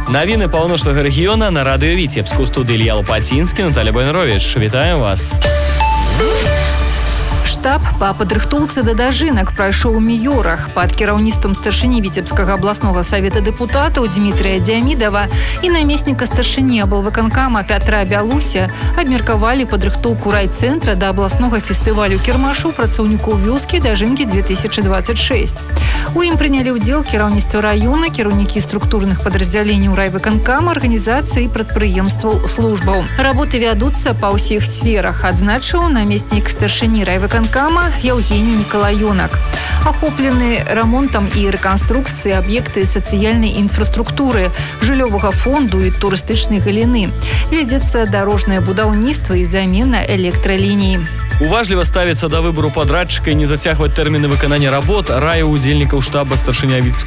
Навіны паўночнага рэгіёна на радыё Віцебск. У студыі Ілья Лопацінскі, Наталя Бойнаровіч. Вітаем вас. Штаб па падрыхтоўцы да дажынак прайшоў у Міёрах пад кіраўніцтвам старшыні Віцебскага абласнога савета дэпутатаў Дмітрия Дзямідава і намесніка старшыні аблвыканкама Пятра Бялуся абмеркавалі падрыхтоўку райцэнтра да абласнога фестывалю кірмашу працаўнікоў вёскі дажынкі 2026. У ім прынялі ўдзел кіраўніцтва раёна, кіраўнікі структурных падраздзяленняў райвыканкама, арганізацый і прадпрыемстваў службаў. Работы вядуцца па ўсіх сферах, адзначыў намеснік старшыні райвыканкама Евгений Николаёнак. Ахоплены ремонтом и реконструкцией объекты социальной инфраструктуры, жыллёвага фонду и турыстычнай галіны. Вядзецца дарожнае будаўніцтва и замена электролиний. Уважліва ставіцца да выбору падрадчыка і не зацягваць тэрміны выканання работ, раю удзельнікаў штаба старшыня